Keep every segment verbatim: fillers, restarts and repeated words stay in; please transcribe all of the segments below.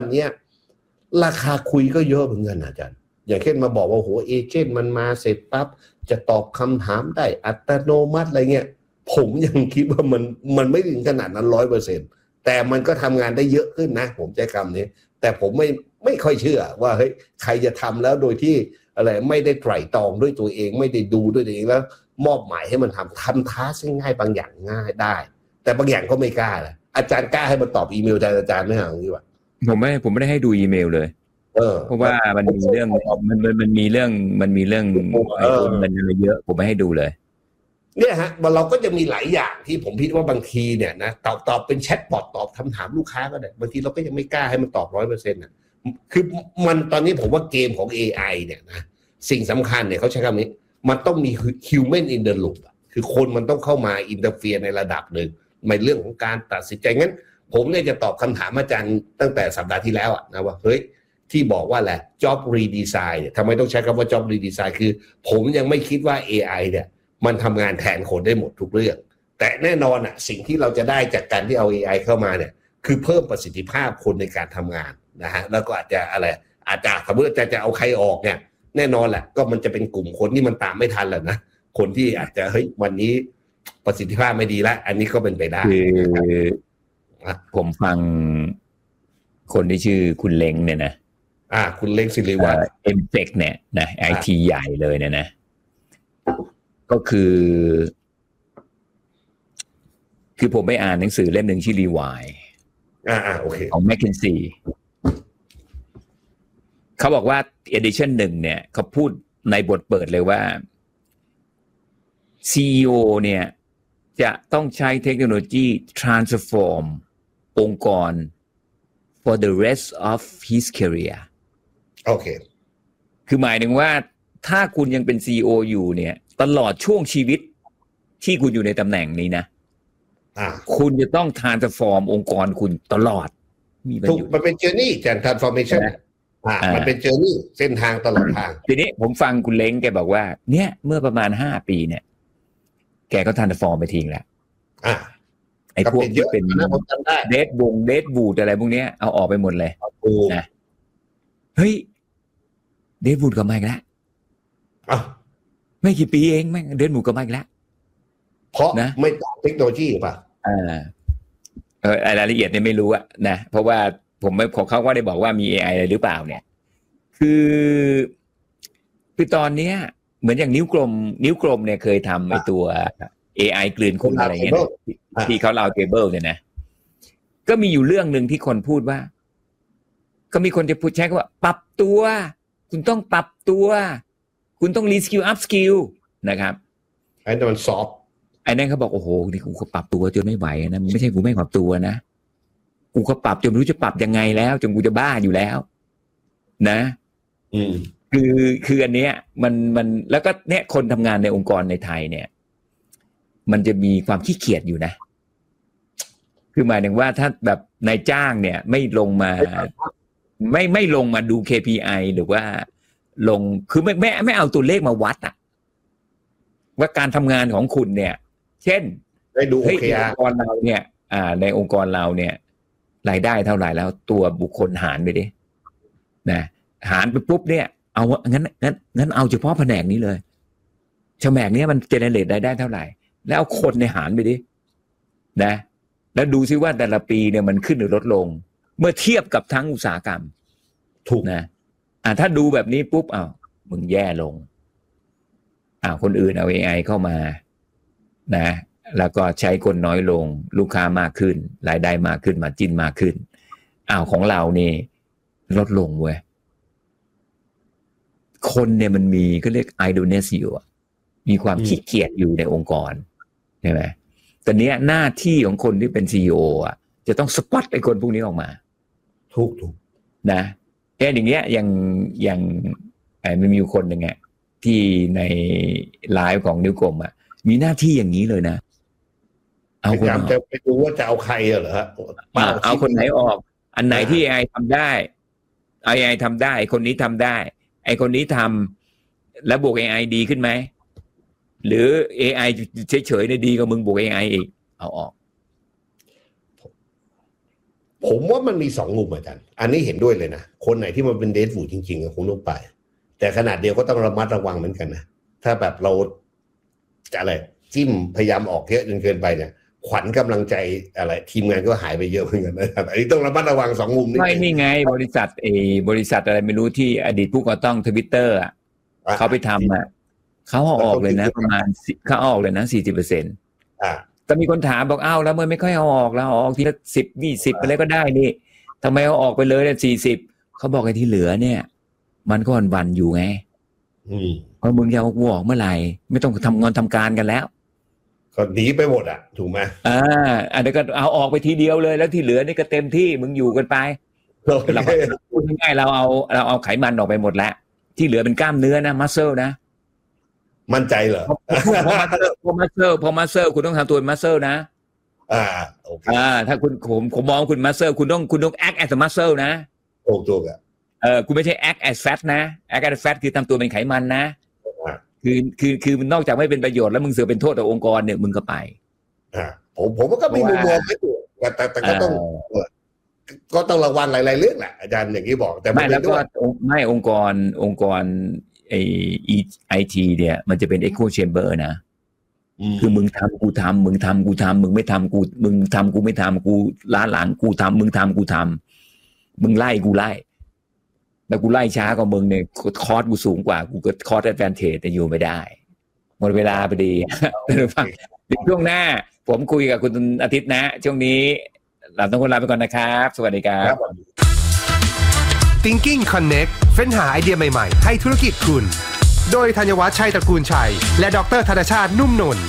เนี้ยราคาคุยก็เยอะเหมือนกันอาจารย์อย่างเช่นมาบอกว่าโหเอเจนต์มันมาเสร็จปั๊บจะตอบคำถามได้อัตโนมัติอะไรเงี้ยผมยังคิดว่ามันมันไม่ถึงขนาดนั้นร้อยเปอร์เซ็นต์แต่มันก็ทำงานได้เยอะขึ้นนะผมใช้คำนี้แต่ผมไม่ไม่ค่อยเชื่อว่าเฮ้ยใครจะทำแล้วโดยที่อะไรไม่ได้ไตร่ตรองด้วยตัวเองไม่ได้ดูด้วยตัวเองแล้วมอบหมายให้มันทำทำท้าง่ายบางอย่างง่ายได้แต่บางอย่างก็ไม่กล้าแหละอาจารย์กล้าให้มันตอบอีเมลแทนอาจารย์ไม่เอาดีกว่าผมไม่ผมไม่ได้ให้ดูอีเมลเลยเออเพราะว่ามันมีเรื่องมันมันมันมีเรื่องมันมีเรื่องไอ้โอนเงินอะไรเยอะผมไม่ให้ดูเลยเนี่ยฮะเราก็จะมีหลายอย่างที่ผมคิดว่าบางทีเนี่ยนะตอบตอบเป็นแชทบอทตอบคำถามลูกค้าก็ได้บางทีเราก็ยังไม่กล้าให้มันตอบร้อยเปอร์เซ็นต์นะคือมันตอนนี้ผมว่าเกมของ เอ ไอ เนี่ยนะสิ่งสำคัญเนี่ยเขาใช้คำนี้มันต้องมี human in the loop คือคนมันต้องเข้ามาอินเตอร์เฟียร์ในระดับหนึ่งในเรื่องของการตัดสินใจงั้นผมเนี่ยจะตอบคำถามอาจารย์ตั้งแต่สัปดาห์ที่แล้วนะว่าเฮ้ยที่บอกว่าแหละ job redesign เนี่ยทำไมต้องใช้คำว่า job redesign คือผมยังไม่คิดว่า เอ ไอ เนี่ยมันทำงานแทนคนได้หมดทุกเรื่องแต่แน่นอนอ่ะสิ่งที่เราจะได้จากการที่เอา เอ ไอ เข้ามาเนี่ยคือเพิ่มประสิทธิภาพคนในการทำงานนะฮะแล้วก็อาจจะอะไรอาจจะสมมติจะจะเอาใครออกเนี่ยแน่นอนแหละก็มันจะเป็นกลุ่มคนที่มันตามไม่ทันแหละนะคนที่อาจจะเฮ้ยวันนี้ประสิทธิภาพไม่ดีแล้วอันนี้ก็เป็นไปได้คือผมฟังคนที่ชื่อคุณเล้งเนี่ยนะอ่าคุณเล้งศิริวัฒน์เอ็มเฟกเนี่ยนะไอทีใหญ่เลยเนี่ยนะก็คือคือผมไปอ่านหนังสือเล่มหนึ่งชื่อรีวายอ่าอ่าโอเคของแมคเคนซีเขาบอกว่า edition หนึ่งเนี่ยเขาพูดในบทเปิดเลยว่า ซี อี โอ เนี่ยจะต้องใช้เทคโนโลยี transform องค์กร for the rest of his career โอเคคือหมายถึงว่าถ้าคุณยังเป็น ซี อี โอ อยู่เนี่ยตลอดช่วงชีวิตที่คุณอยู่ในตำแหน่งนี้นะคุณจะต้อง transform องค์กรคุณตลอดมีถูกมันเป็น journey จาก transformation อ่ามันเป็น journey เส้นทางตลอดทางทีนี้ผมฟังคุณเล้งแกบอกว่าเนี่ยเมื่อประมาณห้าปีเนี่ยแกก็ transform ไปทิ้งแล้วอ่าไอ้พวกที่เป็นเดทวงเดทบูดอะไรพวกนี้เอาออกไปหมดเลยนะเฮ้ยเดทบูดก็มาอีกแล้วอ้าวไม่กี่ปีเองแม่งเดทบูดก็มาอีกแล้วเพราะนะไม่ต่อเทคโนโลยีป่ะอ่าเออรายละเอียดเนี่ยไม่รู้อะนะเพราะว่าผมไม่ของเขาก็ได้บอกว่ามี เอ ไอ อะไรหรือเปล่าเนี่ยคือคือตอนเนี้ยเหมือนอย่างนิ้วกลมนิ้วกลมเนี่ยเคยทำไอ้ตัว เอ ไอ กลืนคนอะไรเงี้ยที่เขาเราเทเบิลเนี่ยนะก็มีอยู่เรื่องนึงที่คนพูดว่าก็มีคนจะพูดใช้คำว่าปรับตัวคุณต้องปรับตัวคุณต้องรีสกิลอัพสกิลนะครับไอ้นั่นมันซอฟต์ไอ้นั่นเขาบอกโอ้โหนี่กูก็ปรับตัวจนไม่ไหวนะไม่ใช่กูไม่ปรับตัวนะกูก็ปรับจนไม่รู้จะปรับยังไงแล้วจนกูจะบ้าอยู่แล้วนะอืมคือคืออันเนี้ยมันมันแล้วก็เนี่ยคนทำงานในองค์กรในไทยเนี่ยมันจะมีความขี้เกียจอยู่นะคือหมายถึงว่าถ้าแบบนายจ้างเนี่ยไม่ลงมาไม่ไม่ลงมาดู เค พี ไอ หรือว่าลงคือไม่ไม่ไม่เอาตัวเลขมาวัดอะว่าการทำงานของคุณเนี่ยเช่นได้ดูโอเคองค์กรเราเนี่ยอ่าในองค์กรเราเนี่ยรายได้เท่าไหร่แล้วตัวบุคคลหารไปดินะหารไปปุ๊บเนี่ยเอางั้นงั้นงั้นเอาเฉพาะแผนกนี้เลยแผนกนี้มันเจเนเรตรายได้เท่าไหร่แล้วเอาคนในหารไปดินะแล้วดูซิว่าแต่ละปีเนี่ยมันขึ้นหรือลดลงเมื่อเทียบกับทั้งอุตสาหกรรมถูกนะอ่าถ้าดูแบบนี้ปุ๊บอ้าวมึงแย่ลงอ้าวคนอื่นเอา เอ ไอ เข้ามานะแล้วก็ใช้คนน้อยลงลูกค้ามากขึ้นรายได้มากขึ้นมาจิ้นมากขึ้นอ้าวของเรานี่ลดลงเว้ยคนเนี่ยมันมีก็เรียก idleness อยู่มีความขี้เกียจอยู่ในองค์กรใช่ไหมแต่เนี้ยหน้าที่ของคนที่เป็น ซี อี โอ อ่ะจะต้องสควอตไอ้คนพวกนี้ออกมาถูกถูกนะแค่อย่างเงี้ยอย่างอย่างไอ้มันมีคนหนึ่งอ่ะที่ในไลฟ์ของนิ้วกลมอ่ะมีหน้าที่อย่างนี้เลยนะเอาคนจะไปดูว่าจะเอาใครเหรอฮะเอาคนไหนออกอันไหนที่ เอ ไอ ทำได้ เอ ไอ ทำได้คนนี้ทำได้ไอ้คนนี้ทำแล้วบวก เอ ไอ ดีขึ้นไหมหรือ เอ ไอ เฉยๆเนี่ยดีกว่ามึงบวก เอ ไอ อีกเอาออกผมว่ามันมีสองมุมอาจารย์อันนี้เห็นด้วยเลยนะคนไหนที่มันเป็นเดทฟูดจริงๆก็คงต้องไปแต่ขนาดเดียวก็ต้องระมัดระวังเหมือนกันนะถ้าแบบเราจะอะไรจิ้มพยายามออกเยอะจนเกินไปเนี่ยขวัญกำลังใจอะไรทีมงานก็หายไปเยอะเหมือนกันนะครับอันนี้ต้องระมัดระวังสองมุมนี่ไม่นี่ไงบริษัทเอบริษัทอะไรไม่รู้ที่อดีตผู้ก่อตั้ง Twitter อ่ะเขาไปทำอ่ะเขาเอาออกเลยนะประมาณเขาเอาออกเลยนะสี่สิบเปอร์เซ็นต์อ่าแต่มีคนถามบอกอ้าวแล้วมันไม่ค่อยเอาออกแล้วเอาออกทีละสิบยี่สิบอะไรก็ได้นี่ทำไมเอาออกไปเลยเนี่ยสี่สิบเขาบอกไอ้ที่เหลือเนี่ยมันก็วันๆอยู่ไงอืมเพราะมึงจะเอากูออกเมื่อไหร่ไม่ต้องทำงานทำการกันแล้วก็หนีไปหมดอ่ะถูกไหมอ่าอันนี้ก็เอาออกไปทีเดียวเลยแล้วที่เหลือนี่ก็เต็มที่มึงอยู่กันไปเราพูดง่ายๆเราเอาเราเอาไขมันออกไปหมดแล้วที่เหลือเป็นกล้ามเนื้อนะมัสเซลนะมั่นใจเหรอพอมัสเซลพอมัสเซลพอมัสเซลคุณต้องทำตัวเป็นมัสเซลนะอ่าโอเคอ่าถ้าคุณผมผมมองคุณมัสเซลคุณต้องคุณต้อง act as a muscle นะโอ้ถูกอ่ะเออคุณไม่ใช่ act as fat นะ act as fat คือทำตัวเป็นไขมันนะคือคือคือมันนอกจากไม่เป็นประโยชน์แล้วมึงเสือเป็นโทษต่อองค์กรเนี่ยมึงก็ไปอ่าผมผมก็มีมุมมองไม่ถูกแต่แต่ก็ต้องก็ต้องระวังหลายๆเรื่องแหละอาจารย์อย่างที่บอกแต่ไม่แล้วก็ไม่องค์กรองค์กรไอไอทีเนี่ยมันจะเป็น echo chamber นะคือมึงทำกูทำมึงทำกูทำมึงไม่ทำกูมึงทำกูไม่ทำกูล้าหลังกูทำมึงทำกูทำมึงไล่กูไล่แล้วกูไล่ช้ากว่ามึงเนี่ยคอร์สกูสูงกว่ากูก็คอร์สแอดแวนเทจแต่อยู่ไม่ได้หมดเวลาพอดีฟังช่วงหน้าผมคุยกับคุณอาทิตย์นะช่วงนี้เราต้องลาไปก่อนนะครับสวัสดีครับ Thinking Connect เฟ้นหาไอเดียใหม่ๆให้ธุรกิจคุณโดยธัญวัฒน์ชัยตระกูลชัยและดร.ธนชาตินุ่มนนท์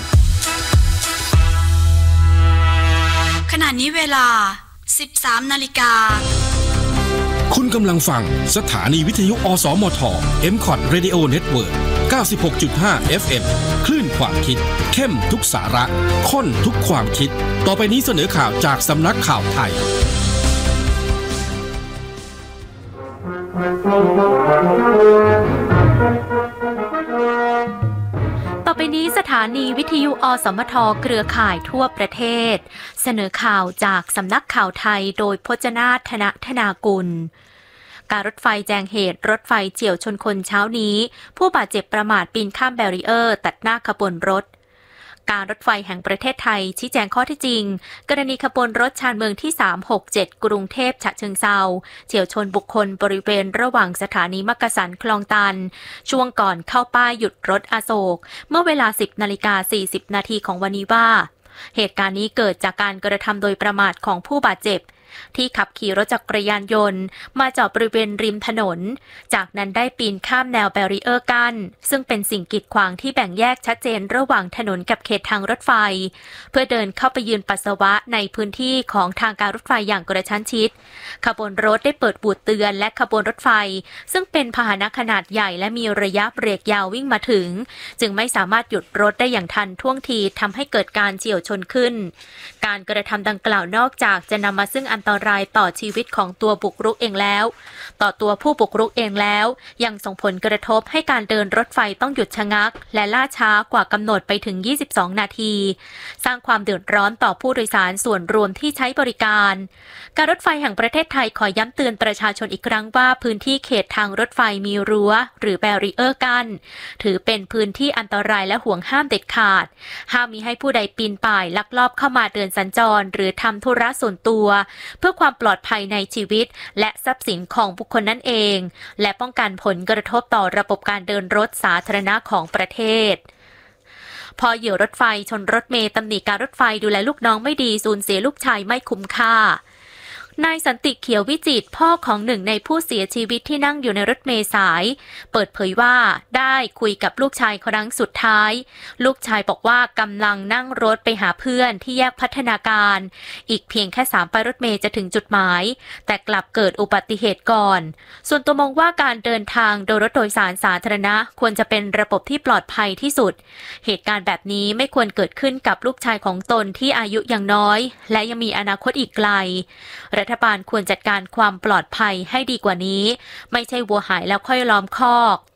ขณะนี้เวลา สิบสามนาฬิกาคุณกำลังฟังสถานีวิทยุอสมท เอ็ม คอท Radio Network เก้าสิบหกจุดห้า เอฟ เอ็ม คลื่นความคิดเข้มทุกสาระข้นทุกความคิดต่อไปนี้เสนอข่าวจากสำนักข่าวไทยต่อไปนี้สถานีวิทยุอสมทเครือข่ายทั่วประเทศเสนอข่าวจากสำนักข่าวไทยโดยพจนาถ ธนธนากุลการรถไฟแจ้งเหตุรถไฟเฉี่ยวชนคนเช้านี้ผู้บาดเจ็บประมาทปีนข้ามแบรีเออร์ตัดหน้าขบวนรถการรถไฟแห่งประเทศไทยชี้แจงข้อเท็จจริงกรณีขบวนรถชานเมืองที่สามหกเจ็ดกรุงเทพฉะเชิงเทราเฉี่ยวชนบุคคลบริเวณระหว่างสถานีมักกะสันคลองตันช่วงก่อนเข้าป้ายหยุดรถอโศกเมื่อเวลา สิบนาฬิกาสี่สิบนาทีของวันนี้ว่าเหตุการณ์นี้เกิดจากการกระทำโดยประมาทของผู้บาดเจ็บที่ขับขี่รถจักรยานยนต์มาจอดบริเวณริมถนนจากนั้นได้ปีนข้ามแนวแบรีเออร์กั้นซึ่งเป็นสิ่งกีดขวางที่แบ่งแยกชัดเจนระหว่างถนนกับเขตทางรถไฟเพื่อเดินเข้าไปยืนปัสสาวะในพื้นที่ของทางการรถไฟอย่างกระชั้นชิดขบวนรถได้เปิดบูดเตือนและขบวนรถไฟซึ่งเป็นพาหนะขนาดใหญ่และมีระยะเบรกยาววิ่งมาถึงจึงไม่สามารถหยุดรถได้อย่างทันท่วงทีทำให้เกิดการเฉี่ยวชนขึ้นการกระทำดังกล่าวนอกจากจะนำมาซึ่งอันตรายต่อชีวิตของตัวบุกรุกเองแล้วต่อตัวผู้บุกรุกเองแล้วยังส่งผลกระทบให้การเดินรถไฟต้องหยุดชะงักและล่าช้ากว่ากำหนดไปถึงยี่สิบสองนาทีสร้างความเดือดร้อนต่อผู้โดยสารส่วนรวมที่ใช้บริการการรถไฟแห่งประเทศไทยขอย้ำเตือนประชาชนอีกครั้งว่าพื้นที่เขตทางรถไฟมีรั้วหรือแบรีเออร์กั้นถือเป็นพื้นที่อันตรายและห่วงห้ามเด็ดขาดห้ามมิให้ผู้ใดปีนป่ายลักลอบเข้ามาเดินสัญจรหรือทำธุระส่วนตัวเพื่อความปลอดภัยในชีวิตและทรัพย์สินของบุคคลนั่นเองและป้องกันผลกระทบต่อระบบการเดินรถสาธารณะของประเทศพอเหยื่อรถไฟชนรถเมล์ตำหนิการรถไฟดูแลลูกน้องไม่ดีสูญเสียลูกชายไม่คุ้มค่านายสันติเขียววิจิตรพ่อของหนึ่งในผู้เสียชีวิตที่นั่งอยู่ในรถเมล์สายเปิดเผยว่าได้คุยกับลูกชายครั้งสุดท้ายลูกชายบอกว่ากำลังนั่งรถไปหาเพื่อนที่แยกพัฒนาการอีกเพียงแค่สามป้ายรถเมล์จะถึงจุดหมายแต่กลับเกิดอุบัติเหตุก่อนส่วนตัวมองว่าการเดินทางโดยรถโดยสารสาธารณะควรจะเป็นระบบที่ปลอดภัยที่สุดเหตุการณ์แบบนี้ไม่ควรเกิดขึ้นกับลูกชายของตนที่อายุยังน้อยและยังมีอนาคตอีกไกลรัฐบาลควรจัดการความปลอดภัยให้ดีกว่านี้ไม่ใช่วัวหายแล้วค่อยล้อมคอก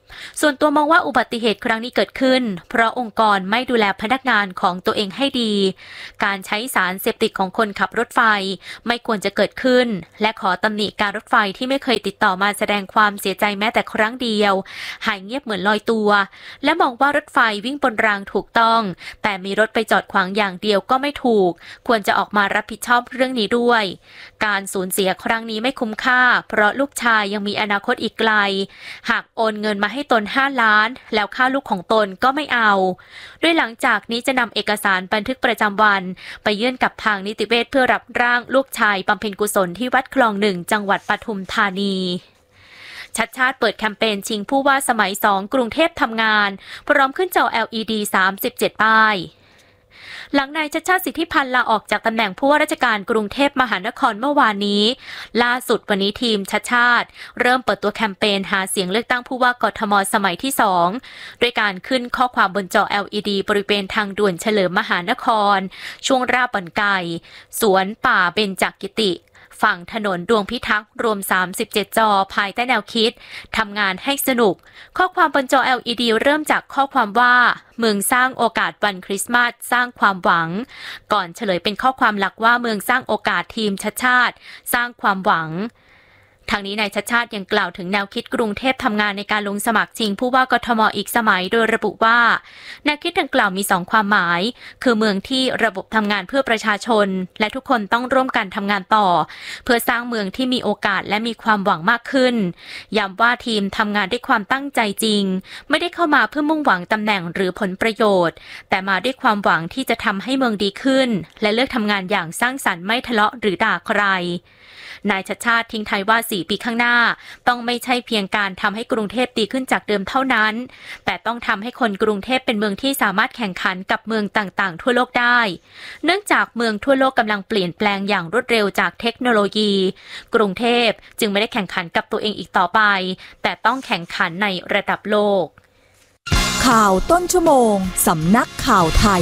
ส่วนตัวมองว่าอุบัติเหตุครั้งนี้เกิดขึ้นเพราะองค์กรไม่ดูแลพนักงานของตัวเองให้ดีการใช้สารเสพติดของคนขับรถไฟไม่ควรจะเกิดขึ้นและขอตำหนิการรถไฟที่ไม่เคยติดต่อมาแสดงความเสียใจแม้แต่ครั้งเดียวหายเงียบเหมือนลอยตัวและมองว่ารถไฟวิ่งบนรางถูกต้องแต่มีรถไปจอดขวางอย่างเดียวก็ไม่ถูกควรจะออกมารับผิดชอบเรื่องนี้ด้วยการสูญเสียครั้งนี้ไม่คุ้มค่าเพราะลูกชายยังมีอนาคตอีกไกลหากโอนเงินมาให้ตนห้าล้านแล้วค่าลูกของตนก็ไม่เอาด้วยหลังจากนี้จะนำเอกสารบันทึกประจำวันไปยื่นกับทางนิติเวชเพื่อรับร่างลูกชายบำเพ็ญกุศลที่วัดคลองหนึ่งจังหวัดปทุมธานีชัดชาติเปิดแคมเปญชิงผู้ว่าสมัยสองกรุงเทพทำงานพร้อมขึ้นจอ แอล อี ดี สามสิบเจ็ด ป้ายหลังนายชัชชาติสิทธิพันธ์ลาออกจากตำแหน่งผู้ว่าราชการกรุงเทพมหานครเมื่อวานนี้ล่าสุดวันนี้ทีมชัชชาติเริ่มเปิดตัวแคมเปญหาเสียงเลือกตั้งผู้ว่ากทมสมัยที่สองด้วยการขึ้นข้อความบนจอ แอล อี ดี บริเวณทางด่วนเฉลิมมหานครช่วงราบบ่อนไก่สวนป่าเบญจกิติฝั่งถนนดวงพิทักษ์รวมสามสิบเจ็ดจอภายใต้แนวคิดทำงานให้สนุกข้อความบนจอ แอล อี ดี เริ่มจากข้อความว่าเมืองสร้างโอกาสวันคริสต์มาสสร้างความหวังก่อนเฉลยเป็นข้อความหลักว่าเมืองสร้างโอกาสทีมชัชชาติสร้างความหวังทางนี้นายชัชชาติยังกล่าวถึงแนวคิดกรุงเทพทำงานในการลงสมัครชิงผู้ว่ากทมอีกสมัยโดยระบุว่าแนวคิดดังกล่าวมีสองความหมายคือเมืองที่ระบบทำงานเพื่อประชาชนและทุกคนต้องร่วมกันทำงานต่อเพื่อสร้างเมืองที่มีโอกาสและมีความหวังมากขึ้นย้ำว่าทีมทำงานด้วยความตั้งใจจริงไม่ได้เข้ามาเพื่อมุ่งหวังตำแหน่งหรือผลประโยชน์แต่มาด้วยความหวังที่จะทำให้เมืองดีขึ้นและเลือกทำงานอย่างสร้างสรรค์ไม่ทะเลาะหรือด่าใครนายชัชชาติทิ้งท้ายว่าสี่ปีข้างหน้าต้องไม่ใช่เพียงการทำให้กรุงเทพดีขึ้นจากเดิมเท่านั้นแต่ต้องทำให้คนกรุงเทพเป็นเมืองที่สามารถแข่งขันกับเมืองต่างๆทั่วโลกได้เนื่องจากเมืองทั่วโลกกำลังเปลี่ยนแปลงอย่างรวดเร็วจากเทคโนโลยีกรุงเทพจึงไม่ได้แข่งขันกับตัวเองอีกต่อไปแต่ต้องแข่งขันในระดับโลกข่าวต้นชั่วโมงสำนักข่าวไทย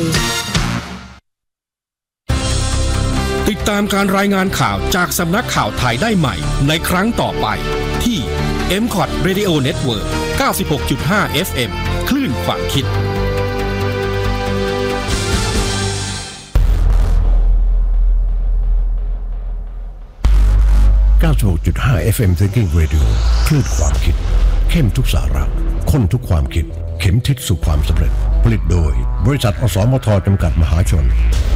ติดตามการรายงานข่าวจากสำนักข่าวไทยได้ใหม่ในครั้งต่อไปที่ เอ็ม คอท Radio Network เก้าสิบหกจุดห้า เอฟ เอ็ม คลื่นความคิดเก้าสิบหกจุดห้า เอฟ เอ็ม Thinking Radio คลื่นความคิดเข้มทุกสาระข้นทุกความคิดเข็มทิศสู่ความสำเร็จผลิตโดยบริษัทอสมทจำกัดมหาชน